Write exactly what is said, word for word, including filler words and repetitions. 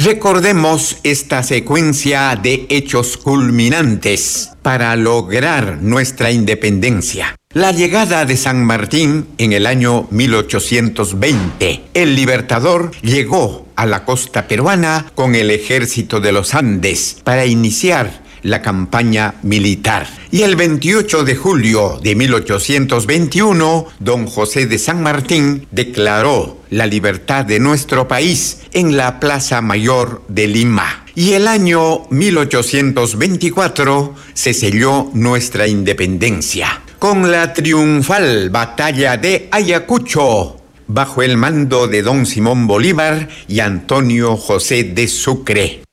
Recordemos esta secuencia de hechos culminantes para lograr nuestra independencia. La llegada de San Martín en el año mil ochocientos veinte. El Libertador llegó a la costa peruana con el ejército de los Andes para iniciar la campaña militar. Y el veintiocho de julio de mil ochocientos veintiuno, don José de San Martín declaró la libertad de nuestro país en la Plaza Mayor de Lima. Y el año mil ochocientos veinticuatro se selló nuestra independencia con la triunfal batalla de Ayacucho, bajo el mando de don Simón Bolívar y Antonio José de Sucre.